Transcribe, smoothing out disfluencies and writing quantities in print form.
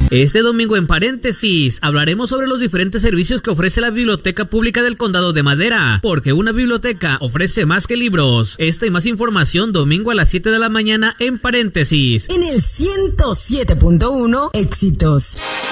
Este domingo en Paréntesis hablaremos sobre los diferentes servicios que ofrece la Biblioteca Pública del Condado de Madera, porque una biblioteca ofrece más que libros. Esta y más información domingo a las 7 de la mañana en Paréntesis. En el 107.1 Éxitos.